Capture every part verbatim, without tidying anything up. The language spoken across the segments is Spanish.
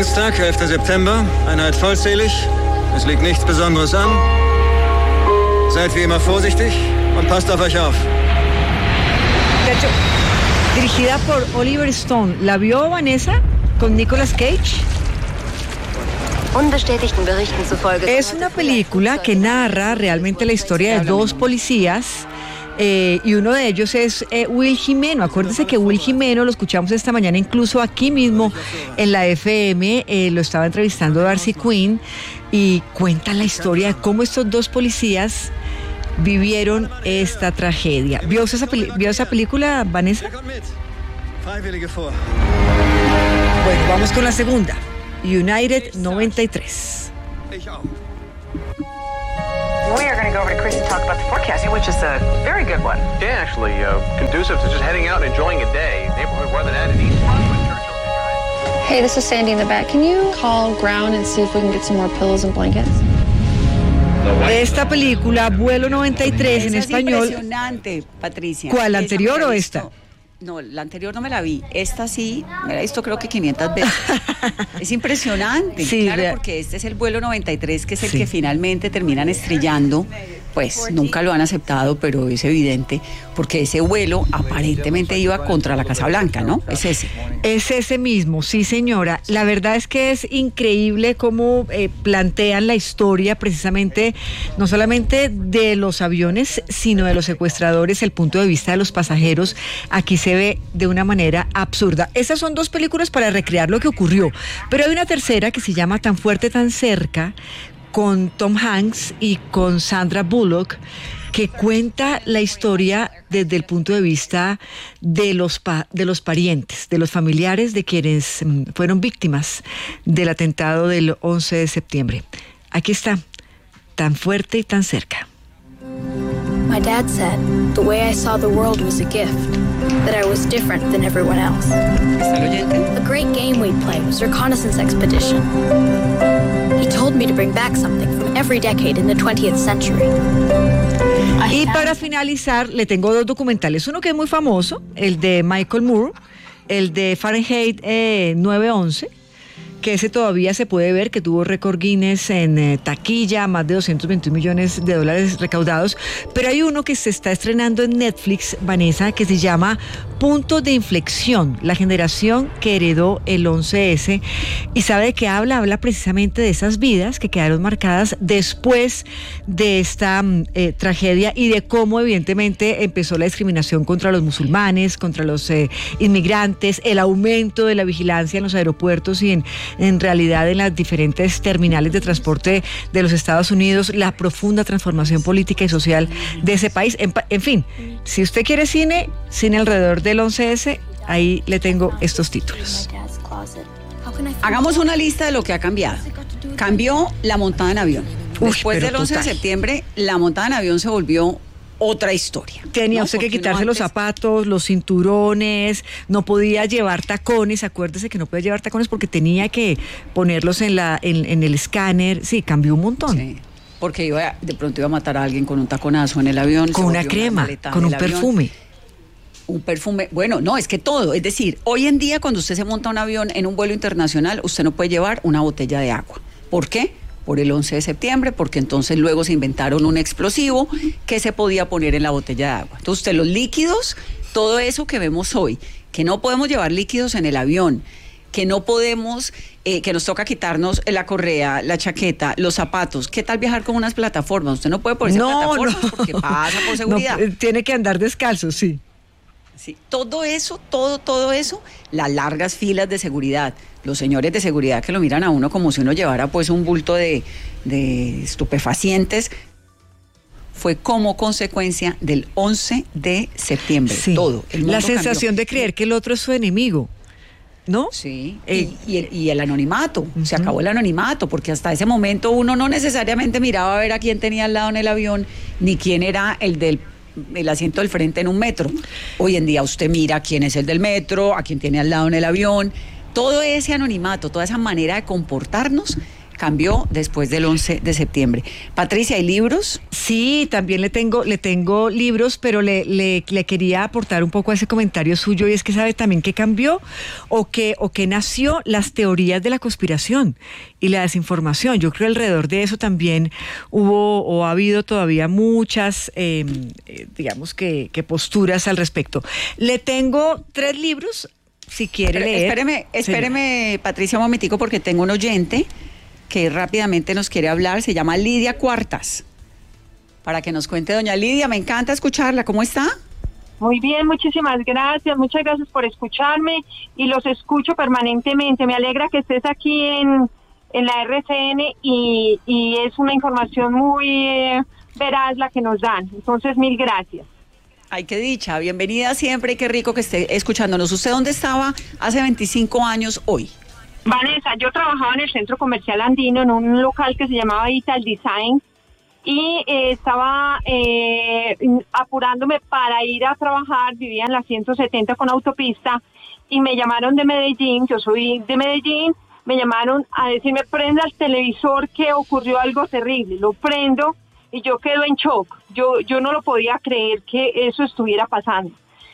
Dienstag, elfter September, Einheit vollzählig. Es liegt nichts Besonderes an. Seid wie immer vorsichtig und passt auf euch auf. Dirigida por Oliver Stone. ¿La vio, Vanessa, con Nicolas Cage? Es una película que narra realmente la historia de dos policías. Eh, y uno de ellos es eh, Will Jimeno. Acuérdense que Will Jimeno lo escuchamos esta mañana incluso aquí mismo en la F M, eh, lo estaba entrevistando Darcy Quinn y cuenta la historia de cómo estos dos policías vivieron esta tragedia. ¿Vio esa, peli- ¿vio esa película, Vanessa? Bueno, vamos con la segunda. United noventa y tres. We are going to go over to Chris and talk about the forecasting, which is a very good one. Yeah, actually, uh, conducive to just heading out and enjoying a day. Neighborhood weather at East Churchill. Hey, this is Sandy in the back. Can you call ground and see if we can get some more pillows and blankets? Esta película, Vuelo noventa y tres, en español. Impresionante, Patricia. ¿Cuál, la anterior o esta? No, la anterior no me la vi. Esta sí, me la he visto creo que quinientas veces. Es impresionante. Sí, claro, vea. porque este es el vuelo noventa y tres, que es el Sí. que finalmente terminan estrellando. Pues nunca lo han aceptado, pero es evidente, porque ese vuelo aparentemente iba contra la Casa Blanca, ¿no? Es ese. Es ese mismo, sí, señora. La verdad es que es increíble cómo eh, plantean la historia precisamente, no solamente de los aviones, sino de los secuestradores, el punto de vista de los pasajeros. Aquí se ve de una manera absurda. Esas son dos películas para recrear lo que ocurrió, pero hay una tercera que se llama Tan fuerte, tan cerca, con Tom Hanks y con Sandra Bullock, que cuenta la historia desde el punto de vista de los, pa- de los parientes, de los familiares de quienes mm, fueron víctimas del atentado del once de septiembre. Aquí está, Tan fuerte y tan cerca. My dad said the way I saw the world was a gift, that I was different than everyone else. ¿Está el oyente? A great game we'd play was Reconnaissance Expedition. He told me to bring back something from every decade in the twentieth century. Y para finalizar, le tengo dos documentales. Uno que es muy famoso, el de Michael Moore, el de Fahrenheit eh, nueve once, que ese todavía se puede ver, que tuvo récord Guinness en eh, taquilla, más de doscientos veintiún millones de dólares recaudados. Pero hay uno que se está estrenando en Netflix, Vanessa, que se llama Punto de Inflexión, la generación que heredó el once ese. ¿Y sabe de qué habla? Habla precisamente de esas vidas que quedaron marcadas después de esta eh, tragedia y de cómo evidentemente empezó la discriminación contra los musulmanes, contra los eh, inmigrantes, el aumento de la vigilancia en los aeropuertos y en, en realidad en las diferentes terminales de transporte de los Estados Unidos, la profunda transformación política y social de ese país. En, en fin, si usted quiere cine, cine alrededor del once ese, ahí le tengo estos títulos. Hagamos una lista de lo que ha cambiado. Cambió la montada en avión. Uy, Después pero del once total. de septiembre, la montada en avión se volvió otra historia. Tenía ¿no? usted que Porque quitarse uno los antes- zapatos, los cinturones, no podía llevar tacones, acuérdese que no podía llevar tacones porque tenía que ponerlos en la en, en el escáner. Sí, cambió un montón. Sí, porque iba a- de pronto iba a matar a alguien con un taconazo en el avión. Con se una volvió crema, maleta con en un el avión. perfume. Un perfume, bueno, no, es que todo, es decir, hoy en día cuando usted se monta un avión en un vuelo internacional, usted no puede llevar una botella de agua. ¿Por qué? Por el once de septiembre, porque entonces luego se inventaron un explosivo que se podía poner en la botella de agua. Entonces usted los líquidos, todo eso que vemos hoy, que no podemos llevar líquidos en el avión, que no podemos, eh, que nos toca quitarnos la correa, la chaqueta, los zapatos. ¿Qué tal viajar con unas plataformas? Usted no puede ponerse No, plataformas no. porque pasa por No, seguridad. eh, tiene que andar descalzo, sí. Sí, todo eso, todo, todo eso, las largas filas de seguridad, los señores de seguridad que lo miran a uno como si uno llevara pues un bulto de, de estupefacientes, fue como consecuencia del once de septiembre, Sí. todo. El mundo La sensación cambió. de creer que el otro es su enemigo, ¿no? Sí, Eh, y, y el, y el anonimato, se acabó el anonimato, porque hasta ese momento uno no necesariamente miraba a ver a quién tenía al lado en el avión, ni quién era el del el asiento del frente en un metro. Hoy en día usted mira quién es el del metro, a quién tiene al lado en el avión. Todo ese anonimato, toda esa manera de comportarnos cambió después del once de septiembre. Patricia, ¿hay libros? Sí, también le tengo, le tengo libros, pero le, le, le quería aportar un poco a ese comentario suyo, y es que sabe también qué cambió o qué o qué nació las teorías de la conspiración y la desinformación. Yo creo que alrededor de eso también hubo o ha habido todavía muchas, eh, digamos que, que posturas al respecto. Le tengo tres libros, si quiere Pero, leer. Espéreme, espéreme, Patricia, un momentico, porque tengo un oyente que rápidamente nos quiere hablar. Se llama Lidia Cuartas. Para que nos cuente, doña Lidia, me encanta escucharla. ¿Cómo está? Muy bien, muchísimas gracias, muchas gracias por escucharme y los escucho permanentemente. Me alegra que estés aquí en, en la R C N y, y es una información muy eh, veraz la que nos dan. Entonces, mil gracias. Ay, qué dicha, bienvenida siempre y qué rico que esté escuchándonos. ¿Usted dónde estaba hace veinticinco años hoy? Vanessa, yo trabajaba en el Centro Comercial Andino en un local que se llamaba Ital Design y eh, estaba eh, apurándome para ir a trabajar. Vivía en la ciento setenta con autopista y me llamaron de Medellín. Yo soy de Medellín. Me llamaron a decirme: prenda el televisor, que ocurrió algo terrible. Lo prendo y yo quedo en shock. Yo, yo no lo podía creer que eso estuviera pasando.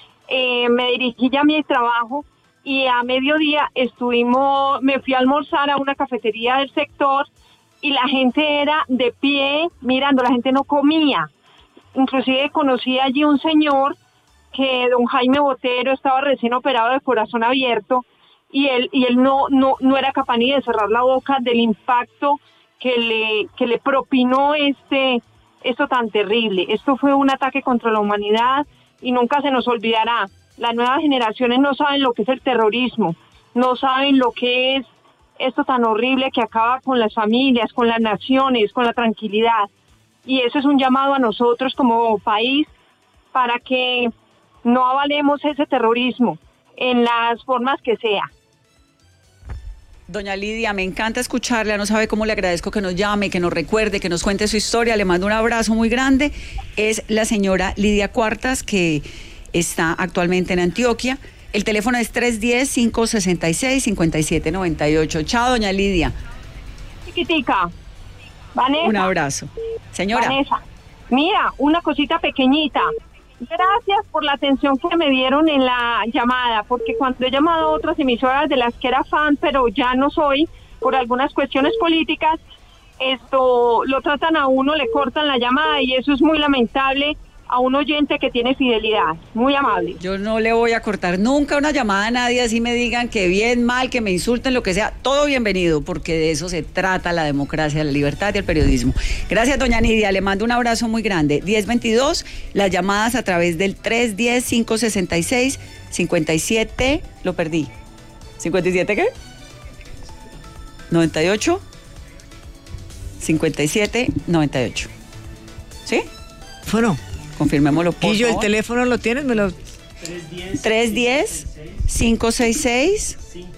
Eh, me dirigí ya a mi trabajo y a mediodía estuvimos, me fui a almorzar a una cafetería del sector y la gente era de pie mirando, la gente no comía. Inclusive conocí allí un señor que, don Jaime Botero, estaba recién operado de corazón abierto y él y él no no no era capaz ni de cerrar la boca del impacto que le que le propinó este esto tan terrible. Esto fue un ataque contra la humanidad y nunca se nos olvidará. Las nuevas generaciones no saben lo que es el terrorismo, no saben lo que es esto tan horrible que acaba con las familias, con las naciones, con la tranquilidad. Y eso es un llamado a nosotros como país para que no avalemos ese terrorismo en las formas que sea. Doña Lidia, me encanta escucharla, no sabe cómo le agradezco que nos llame, que nos recuerde, que nos cuente su historia, le mando un abrazo muy grande. Es la señora Lidia Cuartas, que está actualmente en Antioquia. El teléfono es tres uno cero, cinco seis seis, cinco siete nueve ocho. Chao, doña Lidia. Chiquitica, Vanessa. Un abrazo. Señora. Vanessa, mira, una cosita pequeñita. Gracias por la atención que me dieron en la llamada, porque cuando he llamado a otras emisoras de las que era fan, pero ya no soy, por algunas cuestiones políticas, esto lo tratan a uno, le cortan la llamada y eso es muy lamentable a un oyente que tiene fidelidad. Muy amable. Yo no le voy a cortar nunca una llamada a nadie, así me digan que bien, mal, que me insulten, lo que sea, todo bienvenido, porque de eso se trata la democracia, la libertad y el periodismo. Gracias, doña Nidia, le mando un abrazo muy grande. diez veintidós, las llamadas a través del tres uno cero, cinco seis seis, cinco siete, lo perdí. ¿cincuenta y siete qué? ¿noventa y ocho? cincuenta y siete, noventa y ocho. ¿Sí? Bueno. Confirmémoslo, por ¿Y yo el favor. teléfono lo tienes? Me lo... tres uno cero, cinco seis seis,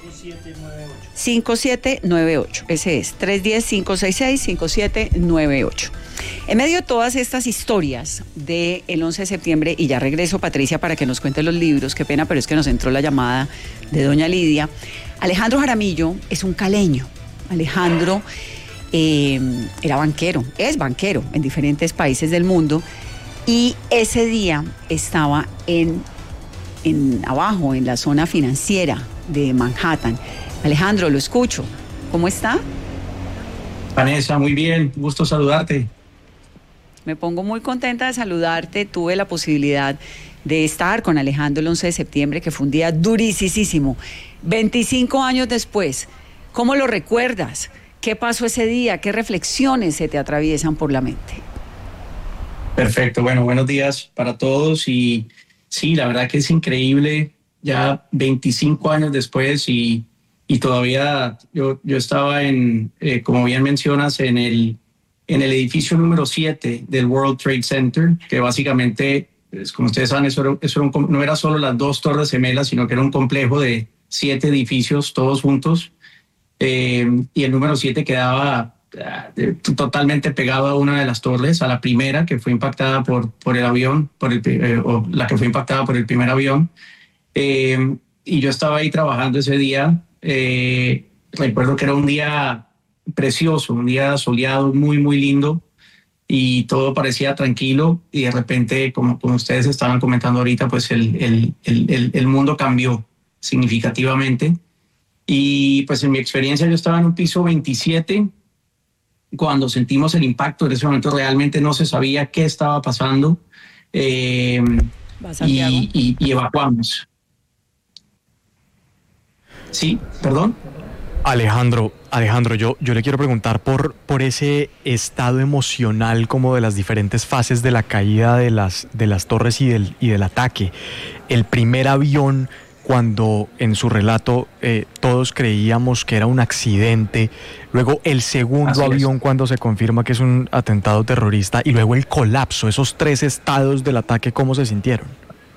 cinco siete nueve ocho. Ese es, tres uno cero, cinco seis seis, cinco siete nueve ocho. En medio de todas estas historias del once de septiembre, y ya regreso, Patricia, para que nos cuente los libros, qué pena, pero es que nos entró la llamada de doña Lidia. Alejandro Jaramillo es un caleño. Alejandro eh, era banquero, es banquero en diferentes países del mundo. Y ese día estaba en, en abajo, en la zona financiera de Manhattan. Alejandro, lo escucho. ¿Cómo está? Vanessa, muy bien. Gusto saludarte. Me pongo muy contenta de saludarte. Tuve la posibilidad de estar con Alejandro el once de septiembre, que fue un día durisísimo. veinticinco años después, ¿cómo lo recuerdas? ¿Qué pasó ese día? ¿Qué reflexiones se te atraviesan por la mente? Perfecto, bueno, buenos días para todos y sí, la verdad que es increíble, ya veinticinco años después y, y todavía yo, yo estaba en, eh, como bien mencionas, en el, en el edificio número siete del World Trade Center, que básicamente, pues, como ustedes saben, eso, era, eso era un, no era solo las dos torres gemelas, sino que era un complejo de siete edificios todos juntos, eh, y el número siete quedaba totalmente pegado a una de las torres, a la primera que fue impactada por, por el avión, por el, eh, o la que fue impactada por el primer avión. Eh, y yo estaba ahí trabajando ese día. Eh, recuerdo que era un día precioso, un día soleado, muy, muy lindo, y todo parecía tranquilo, y de repente, como, como ustedes estaban comentando ahorita, pues el, el, el, el mundo cambió significativamente. Y pues en mi experiencia yo estaba en un piso veintisiete cuando sentimos el impacto. En ese momento realmente no se sabía qué estaba pasando, eh, y, y, y evacuamos. Sí, perdón. Alejandro, Alejandro, yo, yo le quiero preguntar por, por ese estado emocional como de las diferentes fases de la caída de las, de las torres y del, y del ataque. El primer avión, cuando en su relato eh, todos creíamos que era un accidente, luego el segundo Así avión es. Cuando se confirma que es un atentado terrorista, y luego el colapso, esos tres estados del ataque, ¿cómo se sintieron?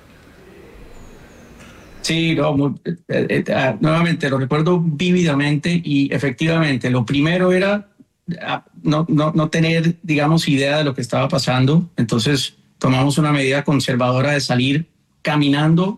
Sí, no, muy, eh, eh, nuevamente lo recuerdo vívidamente, y efectivamente lo primero era uh, no, no, no tener, digamos, idea de lo que estaba pasando. Entonces tomamos una medida conservadora de salir caminando